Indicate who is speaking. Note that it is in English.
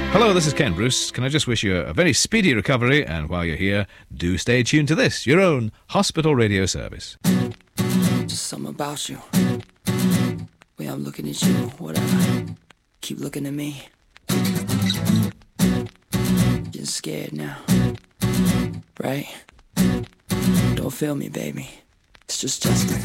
Speaker 1: Hello, this is Ken Bruce. Can I just wish you a very speedy recovery, and while you're here, do stay tuned to this, your own hospital radio service.
Speaker 2: Just something about you. Way I'm looking at you, whatever. Keep looking at me. Getting scared now. Right? Don't feel me, baby. It's just Justin.